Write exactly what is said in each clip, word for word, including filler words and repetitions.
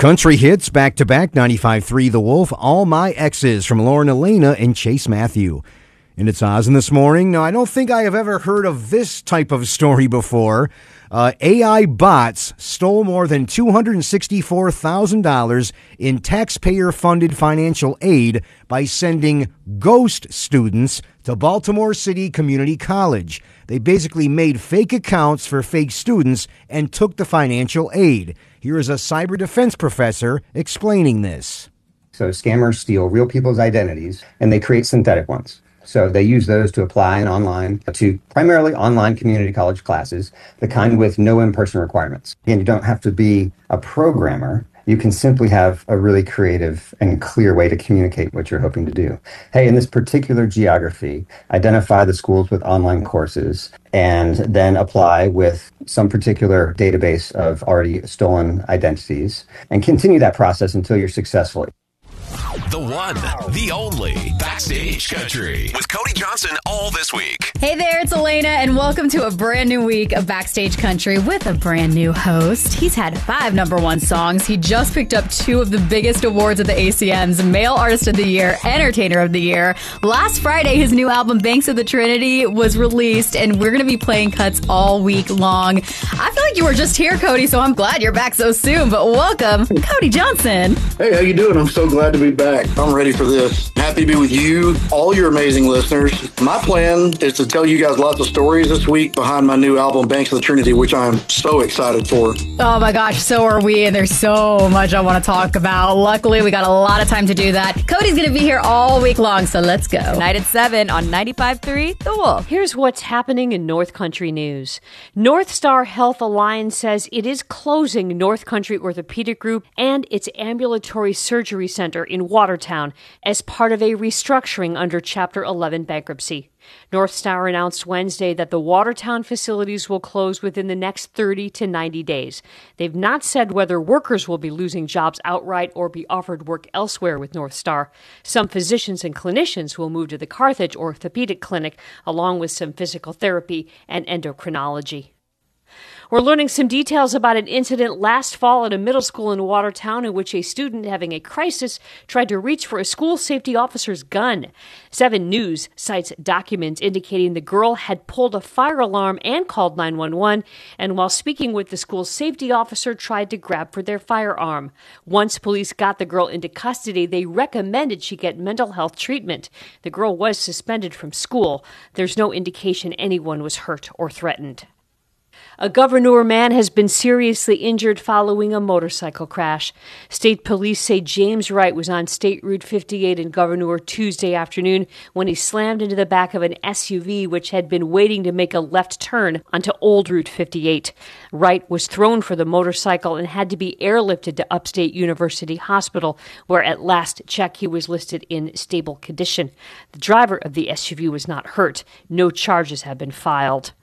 Country hits back-to-back, ninety-five point three The Wolf, All My Exes from Lauren Elena and Chase Matthew. And it's Oz in this morning. Now, I don't think I have ever heard of this type of story before. Uh, A I bots stole more than two hundred sixty-four thousand dollars in taxpayer-funded financial aid by sending ghost students to Baltimore City Community College. They basically made fake accounts for fake students and took the financial aid. Here is a cyber defense professor explaining this. So scammers steal real people's identities and they create synthetic ones. So they use those to apply in online to primarily online community college classes, the kind with no in-person requirements. And you don't have to be a programmer. You can simply have a really creative and clear way to communicate what you're hoping to do. Hey, in this particular geography, identify the schools with online courses and then apply with some particular database of already stolen identities and continue that process until you're successful. The one, the only Backstage Country with Cody Johnson all this week. Hey there, it's Elena, and welcome to a brand new week of Backstage Country with a brand new host. He's had five number one songs. He just picked up two of the biggest awards at the A C Ms, Male Artist of the Year, Entertainer of the Year. Last Friday, his new album, Banks of the Trinity, was released, and we're going to be playing cuts all week long. I feel like you were just here, Cody, so I'm glad you're back so soon, but welcome, Cody Johnson. Hey, how you doing? I'm so glad to be back. I'm ready for this. Happy to be with you, all your amazing listeners. My plan is to tell you guys lots of stories this week behind my new album, Banks of the Trinity, which I'm so excited for. Oh my gosh, so are we, and there's so much I want to talk about. Luckily, we got a lot of time to do that. Cody's going to be here all week long, so let's go. Tonight at seven on ninety-five point three The Wolf. Here's what's happening in North Country news. North Star Health Alliance says it is closing North Country Orthopedic Group and its ambulatory surgery center in Watertown as part of a restructuring under Chapter eleven bankruptcy. North Star announced Wednesday that the Watertown facilities will close within the next thirty to ninety days. They've not said whether workers will be losing jobs outright or be offered work elsewhere with North Star. Some physicians and clinicians will move to the Carthage Orthopedic Clinic, along with some physical therapy and endocrinology. We're learning some details about an incident last fall at a middle school in Watertown in which a student having a crisis tried to reach for a school safety officer's gun. seven News cites documents indicating the girl had pulled a fire alarm and called nine one one, and while speaking with the school safety officer, tried to grab for their firearm. Once police got the girl into custody, they recommended she get mental health treatment. The girl was suspended from school. There's no indication anyone was hurt or threatened. A Gouverneur man has been seriously injured following a motorcycle crash. State police say James Wright was on State Route fifty-eight in Gouverneur Tuesday afternoon when he slammed into the back of an S U V which had been waiting to make a left turn onto Old Route fifty-eight. Wright was thrown for the motorcycle and had to be airlifted to Upstate University Hospital, where at last check he was listed in stable condition. The driver of the S U V was not hurt. No charges have been filed.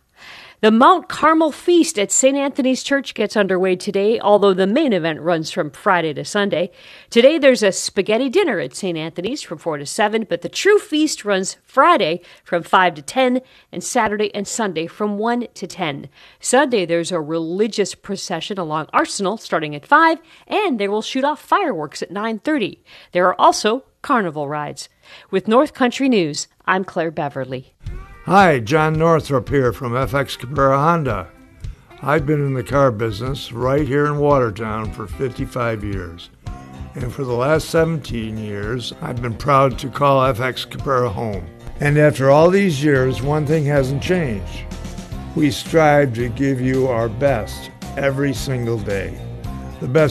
The Mount Carmel Feast at Saint Anthony's Church gets underway today, although the main event runs from Friday to Sunday. Today there's a spaghetti dinner at Saint Anthony's from four to seven, but the true feast runs Friday from five to ten and Saturday and Sunday from one to ten. Sunday there's a religious procession along Arsenal starting at five, and they will shoot off fireworks at nine thirty. There are also carnival rides. With North Country News, I'm Claire Beverly. Hi, John Northrup here from F X Cabrera Honda. I've been in the car business right here in Watertown for fifty-five years. And for the last seventeen years, I've been proud to call F X Cabrera home. And after all these years, one thing hasn't changed. We strive to give you our best every single day. The best